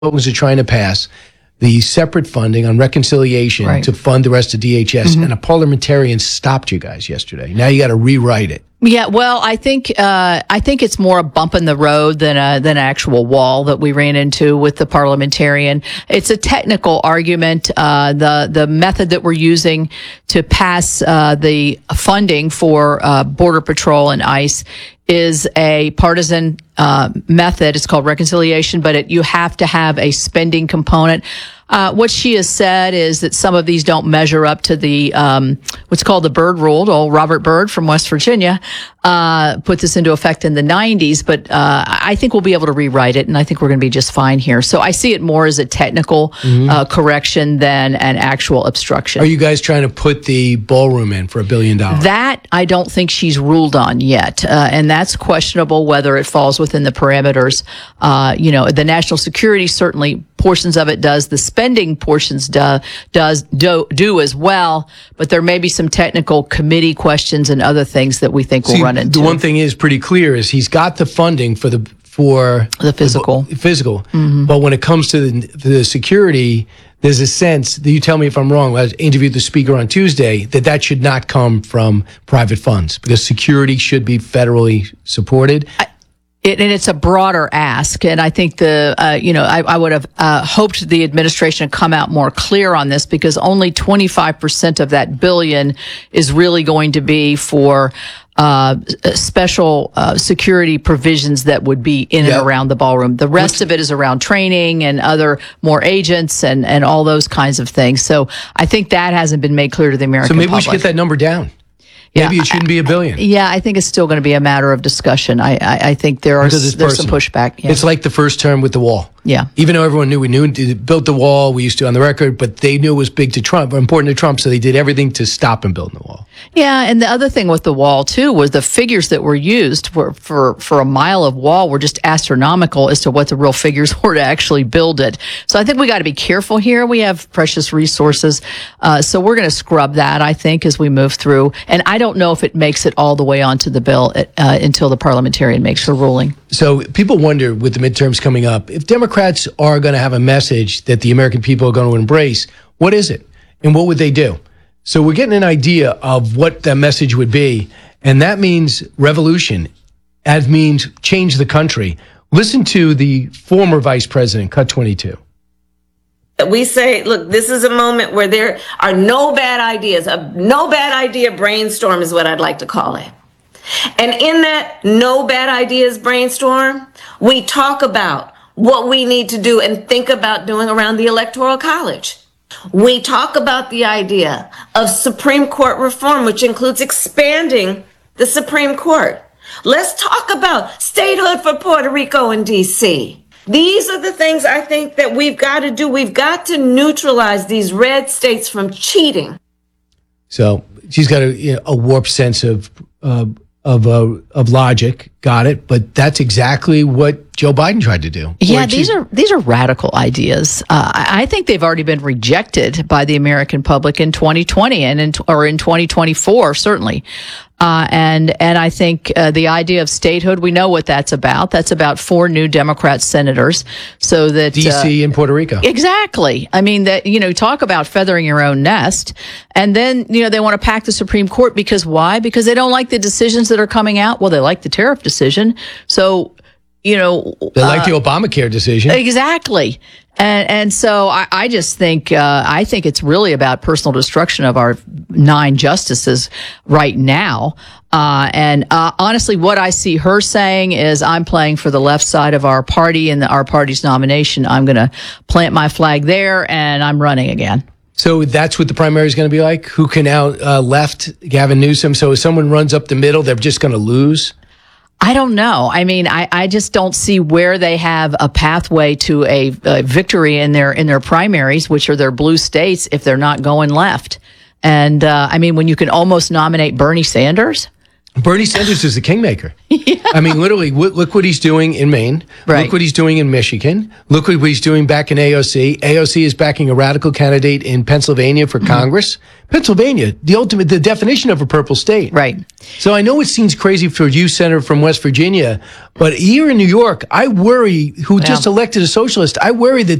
Republicans are trying to pass the separate funding on reconciliation to fund the rest of DHS, and a parliamentarian stopped you guys yesterday. Now you got to rewrite it. Yeah, well, I think it's more a bump in the road than an actual wall that we ran into with the parliamentarian. It's a technical argument. The method that we're using to pass the funding for Border Patrol and ICE is a partisan method. It's called reconciliation, but you have to have a spending component. What she has said is that some of these don't measure up to the what's called the Byrd Rule. Old Robert Byrd from West Virginia put this into effect in the 90s, but I think we'll be able to rewrite it, and I think we're going to be just fine here. So I see it more as a technical correction than an actual obstruction. Are you guys trying to put the ballroom in for $1 billion? That I don't think she's ruled on yet, and that's questionable whether it falls within the parameters. The national security certainly portions of it does. The spending portions do as well, but there may be some technical committee questions and other things that we think we'll run into. The one thing is pretty clear is he's got the funding for the physical. But when it comes to the security, there's a sense that, you tell me if I'm wrong, I interviewed the speaker on Tuesday, that should not come from private funds because security should be federally supported. And it's a broader ask, and I think I would have hoped the administration had come out more clear on this, because only 25% of that billion is really going to be for special security provisions that would be in and around the ballroom. The rest of it is around training and other more agents and all those kinds of things. So I think that hasn't been made clear to the American public. So maybe we should get that number down. Maybe it shouldn't be $1 billion. Yeah, I think it's still going to be a matter of discussion. I think there's some pushback. Yeah. It's like the first term with the wall. Yeah. Even though everyone knew it built the wall, we used to on the record, but they knew it was big to Trump, or important to Trump, so they did everything to stop him building the wall. Yeah, and the other thing with the wall too was the figures that were used for a mile of wall were just astronomical as to what the real figures were to actually build it. So I think we got to be careful here. We have precious resources, so we're going to scrub that, I think, as we move through. And I don't know if it makes it all the way onto the bill until the parliamentarian makes her ruling. So people wonder, with the midterms coming up, if Democrats are going to have a message that the American people are going to embrace, what is it? And what would they do? So we're getting an idea of what that message would be. And that means revolution. That means change the country. Listen to the former vice president, Cut 22. We say, look, this is a moment where there are no bad ideas. A no bad idea brainstorm is what I'd like to call it. And in that no bad ideas brainstorm, we talk about what we need to do and think about doing around the Electoral College. We talk about the idea of Supreme Court reform, which includes expanding the Supreme Court. Let's talk about statehood for Puerto Rico and D.C. These are the things I think that we've got to do. We've got to neutralize these red states from cheating. So she's got a warped sense of logic. Got it. But that's exactly what Joe Biden tried to do. Yeah, these are radical ideas. I think they've already been rejected by the American public in 2020 and in 2024, certainly. And I think the idea of statehood, we know what that's about. That's about 4 new Democrat senators, so that D.C. and Puerto Rico. Exactly. I mean, that talk about feathering your own nest, and then they want to pack the Supreme Court because why? Because they don't like the decisions that are coming out. Well, they like the tariff decision, so they like the Obamacare decision. Exactly. And so I just think I think it's really about personal destruction of our 9 justices right now. And honestly, what I see her saying is, I'm playing for the left side of our party and our party's nomination. I'm going to plant my flag there, and I'm running again. So that's what the primary is going to be like? Who can out left Gavin Newsom? So if someone runs up the middle, they're just going to lose? I don't know. I mean, I just don't see where they have a pathway to a victory in their primaries, which are their blue states, if they're not going left. And I mean, when you can almost nominate Bernie Sanders, Bernie Sanders is the kingmaker. I mean, literally, look what he's doing in Maine. Right. Look what he's doing in Michigan. Look what he's doing back in AOC. AOC is backing a radical candidate in Pennsylvania for Congress. Pennsylvania, the definition of a purple state. Right. So I know it seems crazy for you, Senator from West Virginia, but here in New York, I worry, who just elected a socialist, I worry that